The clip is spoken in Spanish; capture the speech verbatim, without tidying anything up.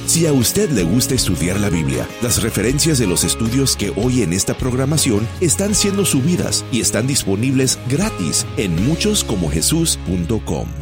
Si a usted le gusta estudiar la Biblia, las referencias de los estudios que hoy en esta programación están siendo subidas y están disponibles gratis en muchos como jesús punto com.